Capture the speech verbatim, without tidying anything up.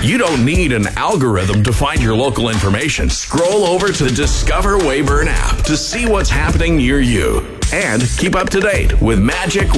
You don't need an algorithm to find your local information. Scroll over to the Discover Weyburn app to see what's happening near you. And keep up to date with Magic